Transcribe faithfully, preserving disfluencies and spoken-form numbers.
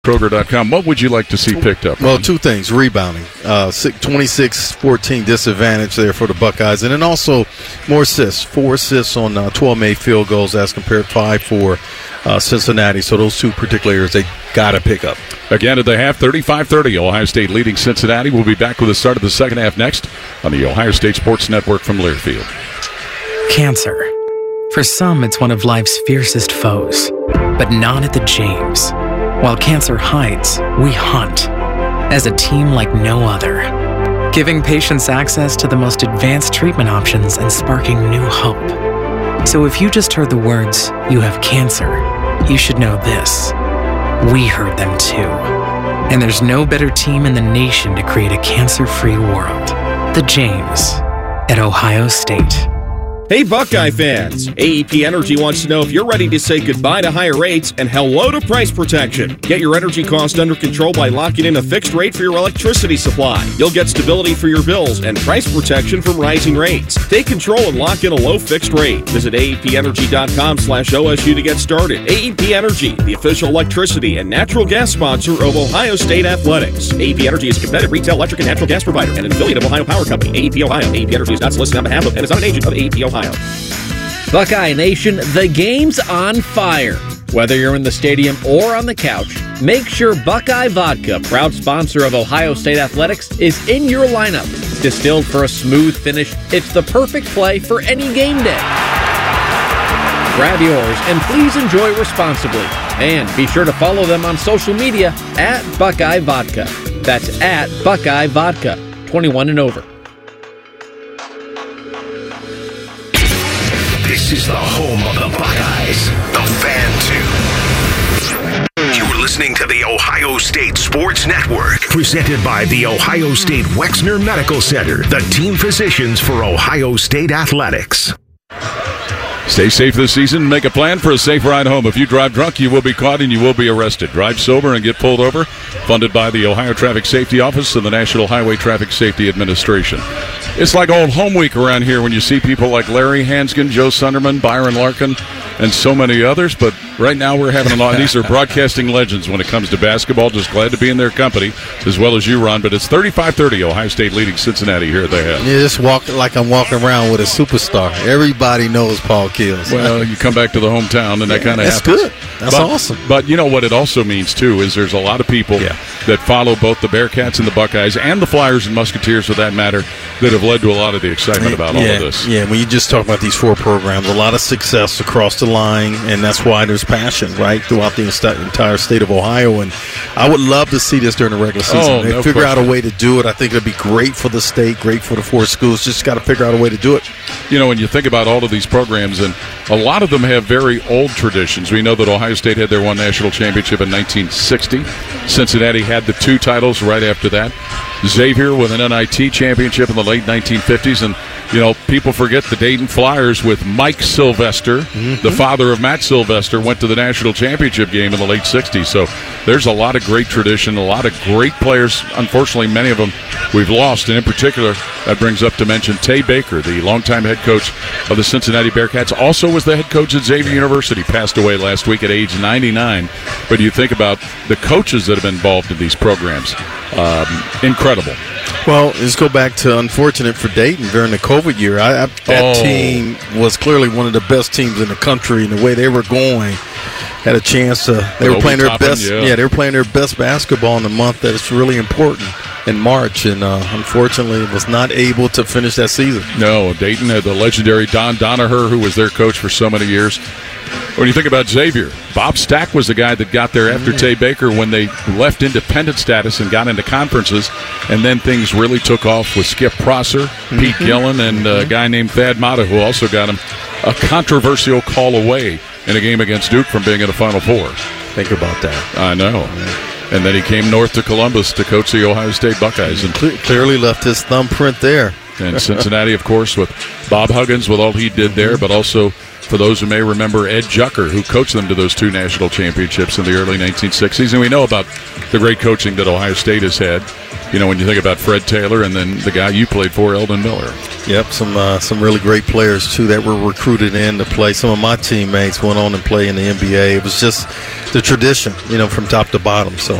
Kroger dot com. What would you like to see picked up? Well, two things. Rebounding. Uh, twenty-six fourteen disadvantage there for the Buckeyes. And then also more assists. Four assists on uh, twelve made field goals as compared to five for uh, Cincinnati. So those two particular areas they got to pick up. Again at the half, thirty-five thirty. Ohio State leading Cincinnati. We'll be back with the start of the second half next on the Ohio State Sports Network from Learfield. Cancer. For some, it's one of life's fiercest foes. But not at the James. While cancer hides, we hunt. As a team like no other. Giving patients access to the most advanced treatment options and sparking new hope. So if you just heard the words, "you have cancer," you should know this. We heard them too. And there's no better team in the nation to create a cancer-free world. The James at Ohio State. Hey Buckeye fans, A E P Energy wants to know if you're ready to say goodbye to higher rates and hello to price protection. Get your energy cost under control by locking in a fixed rate for your electricity supply. You'll get stability for your bills and price protection from rising rates. Take control and lock in a low fixed rate. Visit A E P energy dot com slash O S U to get started. A E P Energy, the official electricity and natural gas sponsor of Ohio State Athletics. A E P Energy is a competitive retail electric and natural gas provider and an affiliate of Ohio Power Company. A E P Ohio. A E P Energy is not solicited on behalf of and is not an agent of A E P Ohio. Buckeye Nation, the game's on fire. Whether you're in the stadium or on the couch, make sure Buckeye Vodka, proud sponsor of Ohio State Athletics, is in your lineup. Distilled for a smooth finish, it's the perfect play for any game day. Grab yours and please enjoy responsibly. And be sure to follow them on social media at Buckeye Vodka. That's at Buckeye Vodka, twenty-one and over. This is the home of the Buckeyes, the Fan Tune. You're listening to the Ohio State Sports Network, presented by the Ohio State Wexner Medical Center, the team physicians for Ohio State Athletics. Stay safe this season. Make a plan for a safe ride home. If you drive drunk, you will be caught and you will be arrested. Drive sober and get pulled over. Funded by the Ohio Traffic Safety Office and the National Highway Traffic Safety Administration. It's like old home week around here when you see people like Larry Hansgen, Joe Sunderman, Byron Larkin, and so many others. But right now we're having a lot. These are broadcasting legends when it comes to basketball. Just glad to be in their company, as well as you, Ron. But it's thirty-five thirty, Ohio State leading Cincinnati here at the head. You just walk like I'm walking around with a superstar. Everybody knows Paul Keels. Well, you come back to the hometown, and that kind of That's happens. good. That's but, awesome. But you know what it also means, too, is there's a lot of people yeah. that follow both the Bearcats and the Buckeyes and the Flyers and Musketeers, for that matter, that have led to a lot of the excitement about yeah, all of this. Yeah, when you just talk about these four programs, a lot of success across the line, and that's why there's passion, right, throughout the entire state of Ohio. And I would love to see this during the regular season. Oh, they no figure question. out a way to do it. I think it'd be great for the state, great for the four schools. Just got to figure out a way to do it. You know, when you think about all of these programs, and a lot of them have very old traditions. We know that Ohio State had their one national championship in nineteen sixty. Cincinnati had the two titles right after that. Xavier with an N I T championship in the late nineteen fifties. And, you know, people forget the Dayton Flyers with Mike Sylvester, mm-hmm. the father of Matt Sylvester, went to the national championship game in the late sixties. So there's a lot of great tradition, a lot of great players. Unfortunately, many of them we've lost. And in particular, that brings up to mention Tay Baker, the longtime head coach of the Cincinnati Bearcats, also was the head coach at Xavier University, passed away last week at age ninety-nine. But you think about the coaches that have been involved in these programs. Um, incredible. Well, let's go back to unfortunate for Dayton during the COVID year. I, I, that oh. team was clearly one of the best teams in the country, and the way they were going, had a chance to. They Well, were playing their Toppin, best. yeah. Yeah, they were playing their best basketball in the month that is really important in March, and uh, unfortunately, was not able to finish that season. No, Dayton had the legendary Don Donaher, who was their coach for so many years. When you think about Xavier, Bob Stack was the guy that got there after mm-hmm. Tay Baker when they left independent status and got into conferences, and then things really took off with Skip Prosser, mm-hmm. Pete Gillen, and mm-hmm. a guy named Thad Matta, who also got him a controversial call away in a game against Duke from being in the Final Four. Think about that. I know. Yeah. And then he came north to Columbus to coach the Ohio State Buckeyes. And Cle- clearly left his thumbprint there. And Cincinnati, of course, with Bob Huggins, with all he did there, but also, for those who may remember, Ed Jucker, who coached them to those two national championships in the early nineteen sixties. And we know about the great coaching that Ohio State has had. You know, when you think about Fred Taylor and then the guy you played for, Eldon Miller. Yep, some uh, some really great players, too, that were recruited in to play. Some of my teammates went on and play in the N B A. It was just the tradition, you know, from top to bottom. So